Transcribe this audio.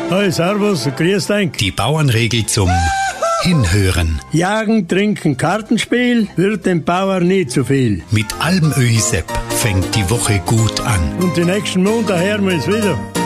Hi, servus, grüß dich. Die Bauernregel zum Hinhören. Jagen, trinken, Kartenspiel wird dem Bauer nie zu viel. Mit Almöhi Sepp fängt die Woche gut an. Und die nächsten Monate hören wir uns wieder.